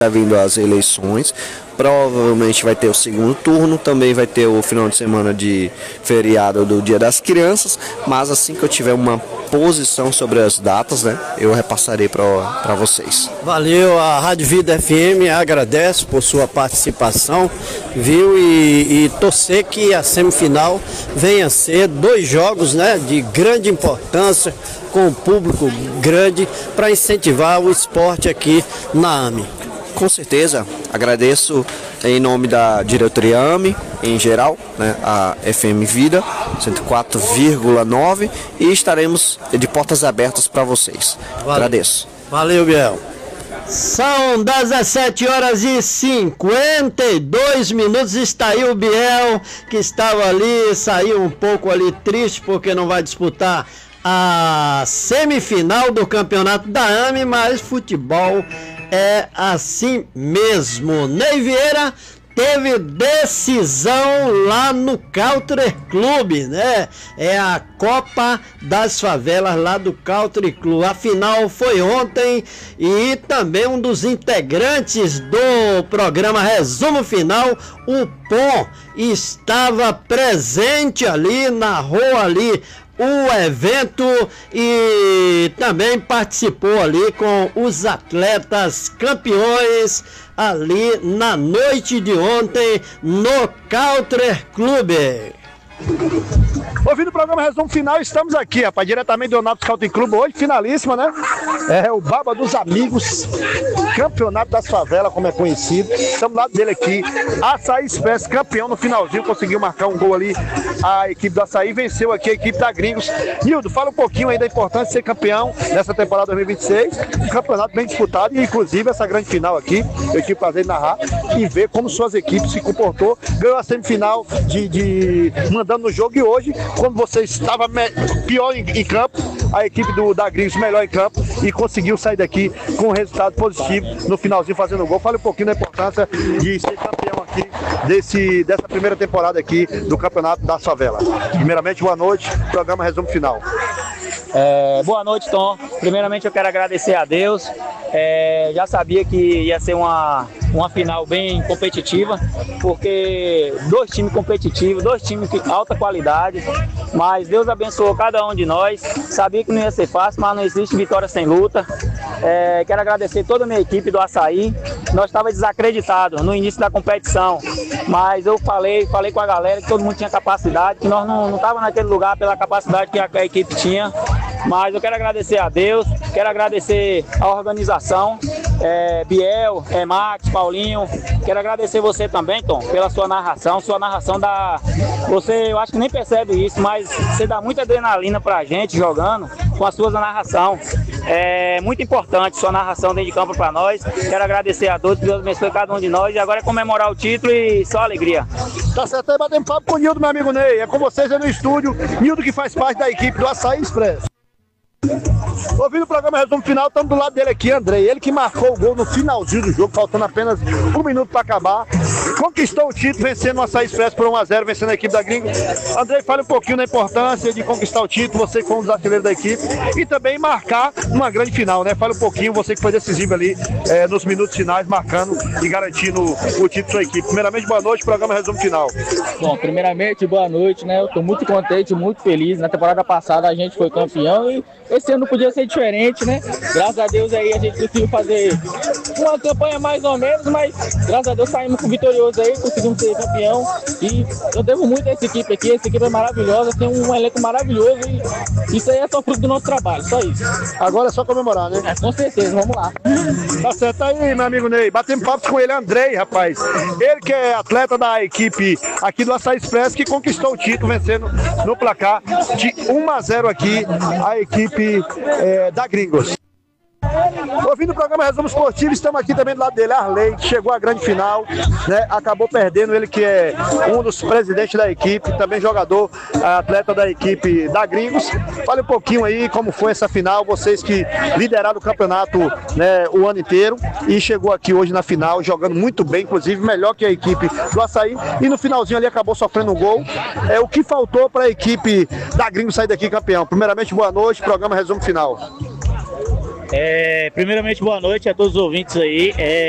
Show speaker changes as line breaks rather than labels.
vindo as eleições, provavelmente vai ter o segundo turno, também vai ter o final de semana de feriado do Dia das Crianças, mas assim que eu tiver uma posição sobre as datas, né, eu repassarei para vocês.
Valeu, a Rádio Vida FM agradece por sua participação, viu, e torcer que a semifinal venha a ser 2 jogos, né, de grande importância, com um público grande, para incentivar o esporte aqui na AME.
Com certeza, agradeço em nome da diretoria AME, em geral, né, a FM Vida 104,9, e estaremos de portas abertas para vocês. Valeu. Agradeço.
Valeu, Biel. São 17h52, está aí o Biel, que estava ali, saiu um pouco ali triste porque não vai disputar a semifinal do campeonato da AME, mas futebol é assim mesmo. Ney Vieira teve decisão lá no Country Club, né? É a Copa das Favelas lá do Country Club. A final foi ontem e também um dos integrantes do programa Resumo Final, o Pom, estava presente ali, narrou ali o evento e também participou ali com os atletas campeões ali na noite de ontem no Country Club.
Ouvindo o programa Resumo Final, estamos aqui, rapaz, diretamente do Onápolis Country Club, hoje finalíssima, né? É o Baba dos Amigos, Campeonato das Favelas, como é conhecido. Estamos do lado dele aqui, Açaí Express, campeão no finalzinho, conseguiu marcar um gol ali, a equipe do Açaí venceu aqui a equipe da Gringos. Nildo, fala um pouquinho aí da importância de ser campeão nessa temporada 2026, um campeonato bem disputado e inclusive essa grande final aqui, eu tive o prazer de narrar e ver como suas equipes se comportou, ganhou a semifinal mandando no jogo, e hoje, quando você estava pior em campo, a equipe da Gringos melhor em campo e conseguiu sair daqui com um resultado positivo no finalzinho fazendo gol. Fale um pouquinho da importância de ser campeão aqui dessa primeira temporada aqui do Campeonato das Favelas. Primeiramente, boa noite, programa Resumo Final.
Boa noite, Tom. Primeiramente eu quero agradecer a Deus. Já sabia que ia ser uma final bem competitiva, porque 2 times competitivos, 2 times de alta qualidade, mas Deus abençoou cada um de nós. Sabia que não ia ser fácil, mas não existe vitória sem luta. Quero agradecer toda a minha equipe do Açaí. Nós estávamos desacreditados no início da competição, mas eu falei com a galera que todo mundo tinha capacidade, que nós não estávamos naquele lugar pela capacidade que a equipe tinha. Mas eu quero agradecer a Deus, quero agradecer a organização, Biel, Max, Paulinho. Quero agradecer você também, Tom, pela sua narração. Você, eu acho que nem percebe isso, mas você dá muita adrenalina pra gente jogando com a sua narração. É muito importante sua narração dentro de campo para nós. Quero agradecer a todos, Deus abençoe cada um de nós. E agora é comemorar o título e só alegria.
Tá certo, aí batendo papo com o Nildo, meu amigo Ney. É com vocês aí no estúdio. Nildo, que faz parte da equipe do Açaí Express. Ouvindo o programa Resumo Final, estamos do lado dele aqui, Andrei. Ele que marcou o gol no finalzinho do jogo, faltando apenas 1 minuto para acabar. Conquistou o título, vencendo o Açaí Express por 1-0, vencendo a equipe da Gringos. Andrei, fale um pouquinho da importância de conquistar o título, você que foi um dos artilheiros da equipe, e também marcar uma grande final, né? Fale um pouquinho, você que foi decisivo ali nos minutos finais, marcando e garantindo o título da sua equipe. Primeiramente, boa noite, programa Resumo Final.
Bom, primeiramente, boa noite, né? Eu tô muito contente, muito feliz. Na temporada passada a gente foi campeão e esse ano podia ser diferente, né? Graças a Deus aí a gente conseguiu fazer uma campanha mais ou menos, mas graças a Deus saímos com vitorioso aí, conseguimos ser campeão. E eu devo muito a essa equipe aqui, essa equipe é maravilhosa, tem um elenco maravilhoso e isso aí é só fruto do nosso trabalho, só isso.
Agora é só comemorar, né?
Com certeza, vamos lá.
Tá certo aí, meu amigo Ney. Batemos papos com ele, Andrei, rapaz. Ele que é atleta da equipe aqui do Açaí Express, que conquistou o título, vencendo no placar de 1-0 aqui a equipe da Gringos. Ouvindo o programa Resumo Esportivo, estamos aqui também do lado dele, Arley, que chegou à grande final, né? Acabou perdendo, ele que é um dos presidentes da equipe, também jogador, atleta da equipe da Gringos. Fale um pouquinho aí como foi essa final, vocês que lideraram o campeonato, né, o ano inteiro e chegou aqui hoje na final, jogando muito bem, inclusive melhor que a equipe do Açaí, e no finalzinho ali acabou sofrendo um gol. O que faltou para a equipe da Gringos sair daqui campeão? Primeiramente, boa noite, programa Resumo Final.
Primeiramente, boa noite a todos os ouvintes aí.